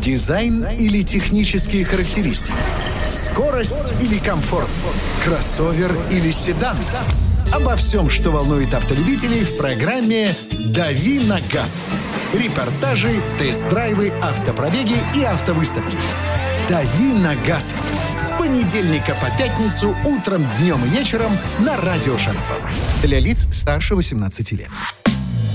Дизайн или технические характеристики? Скорость или комфорт? Кроссовер или седан? Обо всем, что волнует автолюбителей в программе «Дави на газ». Репортажи, тест-драйвы, автопробеги и автовыставки. «Дави на газ» с понедельника по пятницу утром, днем и вечером на радио «Шансон». Для лиц старше 18 лет.